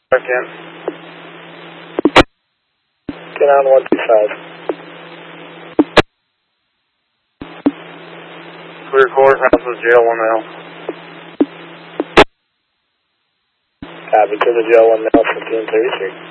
Again. Get on 125. Clear courthouse is jail 1L. Copy to the jail 1L 1533.